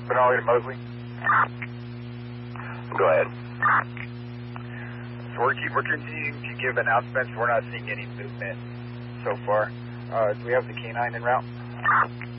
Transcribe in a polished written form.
Benelli to Mosley. Go ahead. So we're continuing to give announcements. We're not seeing any movement so far. Do we have the K9 en route?